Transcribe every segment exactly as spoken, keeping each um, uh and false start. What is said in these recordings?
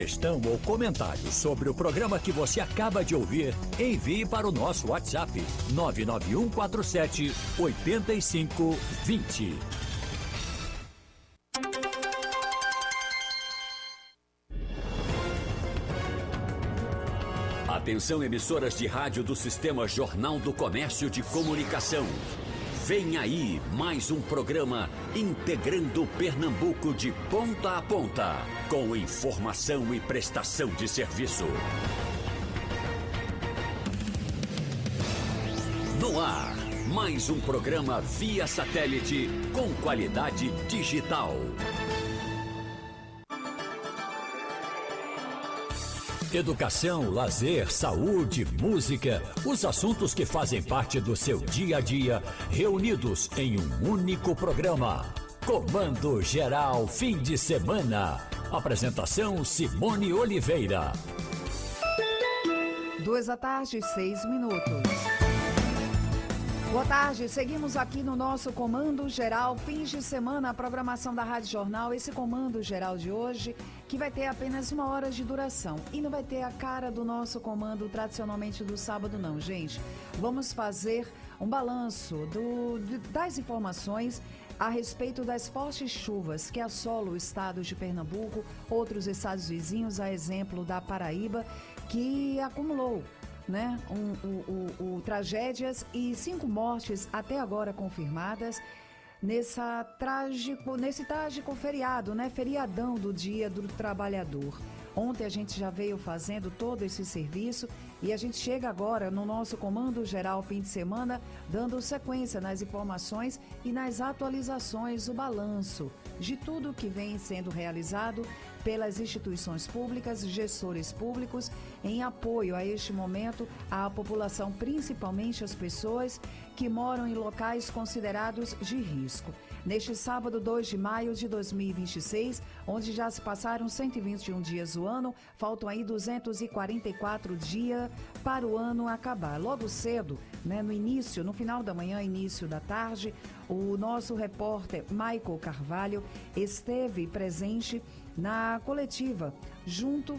Questão ou comentário sobre o programa que você acaba de ouvir, envie para o nosso WhatsApp nove nove um quatro sete oito cinco dois zero. Atenção, emissoras de rádio do Sistema Jornal do Comércio de Comunicação. Vem aí mais um programa integrando Pernambuco de ponta a ponta, com informação e prestação de serviço. No ar, mais um programa via satélite com qualidade digital. Educação, lazer, saúde, música, os assuntos que fazem parte do seu dia a dia, reunidos em um único programa. Comando Geral Fim de Semana. Apresentação Simone Oliveira. Duas da tarde, seis minutos. Boa tarde, seguimos aqui no nosso Comando Geral Fins de Semana, a programação da Rádio Jornal. Esse Comando Geral de hoje, que vai ter apenas uma hora de duração. E não vai ter a cara do nosso comando tradicionalmente do sábado, não, gente. Vamos fazer um balanço do, das informações a respeito das fortes chuvas que assolam o estado de Pernambuco, outros estados vizinhos, a exemplo da Paraíba, que acumulou Né? Um, um, um, um, tragédias e cinco mortes até agora confirmadas nessa trágico, nesse trágico feriado, né? Feriadão do Dia do Trabalhador. Ontem a gente já veio fazendo todo esse serviço e a gente chega agora no nosso Comando Geral Fim de Semana, dando sequência nas informações e nas atualizações, o balanço de tudo que vem sendo realizado pelas instituições públicas, gestores públicos, em apoio a este momento à população, principalmente as pessoas que moram em locais considerados de risco. Neste sábado, dois de maio de dois mil e vinte e seis, onde já se passaram cento e vinte e um dias do ano, faltam aí duzentos e quarenta e quatro dias para o ano acabar. Logo cedo, né, no início, no final da manhã, início da tarde, o nosso repórter Michael Carvalho esteve presente na coletiva, junto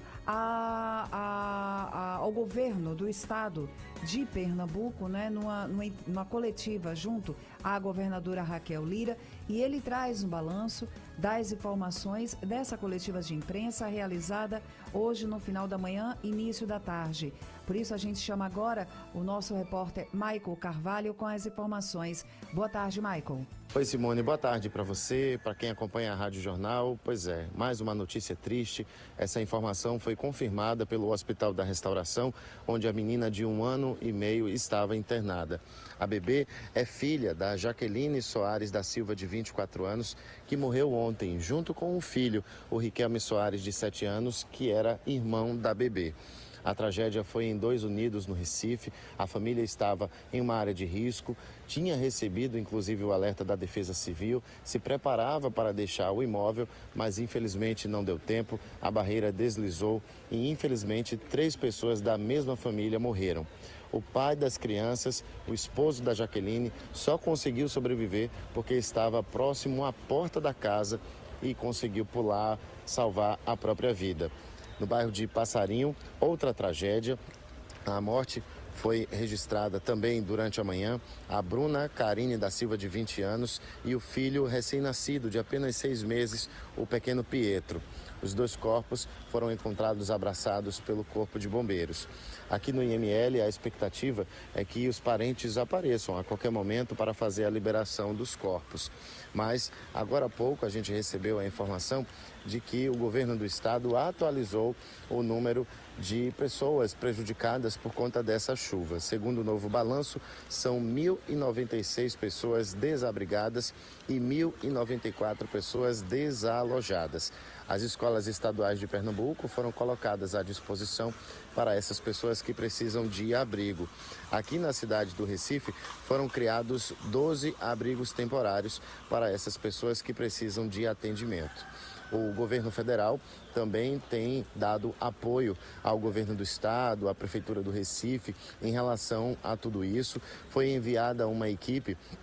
a, a, a, ao governo do estado de Pernambuco, né, numa, numa, numa coletiva junto à governadora Raquel Lira, e ele traz um balanço das informações dessa coletiva de imprensa realizada hoje no final da manhã, início da tarde. Por isso a gente chama agora o nosso repórter Michael Carvalho com as informações. Boa tarde, Michael. Oi, Simone, boa tarde para você, para quem acompanha a Rádio Jornal. Pois é, mais uma notícia triste. Essa informação foi confirmada pelo Hospital da Restauração, onde a menina de um ano e meio estava internada. A bebê é filha da Jaqueline Soares da Silva, de vinte e quatro anos, que morreu ontem, junto com o filho, o Riquelme Soares, de sete anos, que era irmão da bebê. A tragédia foi em Dois Unidos, no Recife. A família estava em uma área de risco, tinha recebido inclusive o alerta da Defesa Civil, se preparava para deixar o imóvel, mas infelizmente não deu tempo, a barreira deslizou e infelizmente três pessoas da mesma família morreram. O pai das crianças, o esposo da Jaqueline, só conseguiu sobreviver porque estava próximo à porta da casa e conseguiu pular, salvar a própria vida. No bairro de Passarinho, outra tragédia, a morte foi registrada também durante a manhã, a Bruna Carine da Silva, de vinte anos, e o filho recém-nascido de apenas seis meses, o pequeno Pietro. Os dois corpos foram encontrados abraçados pelo Corpo de Bombeiros. Aqui no I M L, a expectativa é que os parentes apareçam a qualquer momento para fazer a liberação dos corpos. Mas, agora há pouco, a gente recebeu a informação de que o governo do estado atualizou o número de pessoas prejudicadas por conta dessa chuva. Segundo o novo balanço, são mil e noventa e seis pessoas desabrigadas e mil e noventa e quatro pessoas desalojadas. As escolas estaduais de Pernambuco foram colocadas à disposição para essas pessoas que precisam de abrigo. Aqui na cidade do Recife foram criados doze abrigos temporários para essas pessoas que precisam de atendimento. O governo federal também tem dado apoio ao governo do estado, à prefeitura do Recife, em relação a tudo isso. Foi enviada uma equipe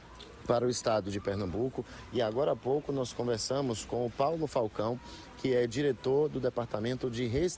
para o estado de Pernambuco. E agora há pouco nós conversamos com o Paulo Falcão, que é diretor do Departamento de